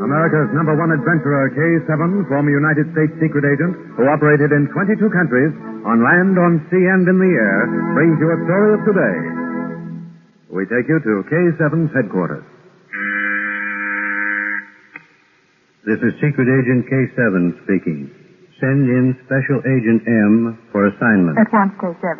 America's #1 adventurer, K7, former United States secret agent, who operated in 22 countries, on land, on sea, and in the air, brings you a story of today. We take you to K7's headquarters. This is Secret Agent K7 speaking. Send in Special Agent M for assignment. At once, K7.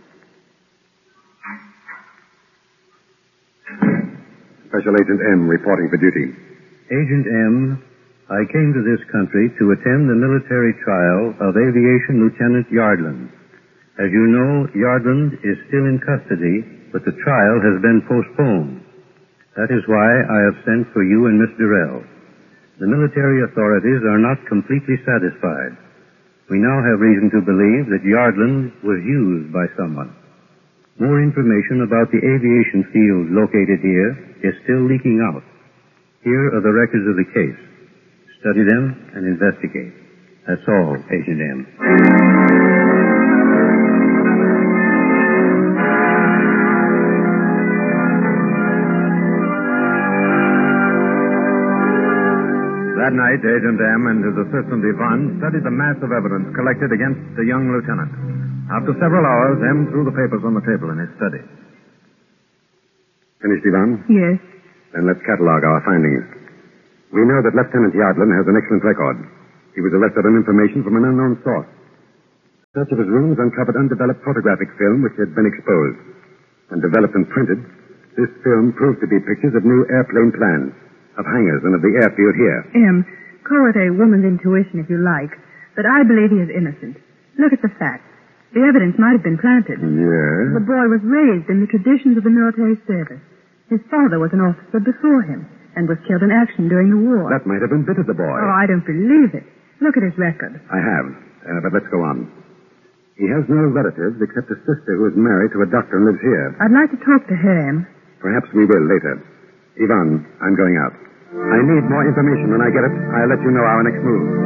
Special Agent M reporting for duty. Agent M, I came to this country to attend the military trial of Aviation Lieutenant Yardland. As you know, Yardland is still in custody, but the trial has been postponed. That is why I have sent for you and Miss Durrell. The military authorities are not completely satisfied. We now have reason to believe that Yardland was used by someone. More information about the aviation field located here is still leaking out. Here are the records of the case. Study them and investigate. That's all, Agent M. That night, Agent M and his assistant Ivan studied the mass of evidence collected against the young lieutenant. After several hours, M threw the papers on the table in his study. Finished, Ivan? Yes. Then let's catalog our findings. We know that Lieutenant Yardland has an excellent record. He was arrested on information from an unknown source. Search of his rooms uncovered undeveloped photographic film which had been exposed. And developed and printed, this film proved to be pictures of new airplane plans, of hangars and of the airfield here. M, call it a woman's intuition if you like, but I believe he is innocent. Look at the facts. The evidence might have been planted. Yes? The boy was raised in the traditions of the military service. His father was an officer before him and was killed in action during the war. That might have embittered the boy. Oh, I don't believe it. Look at his record. I have. But let's go on. He has no relatives except a sister who is married to a doctor and lives here. I'd like to talk to her, M. Perhaps we will later. Ivan, I'm going out. I need more information. When I get it, I'll let you know our next move.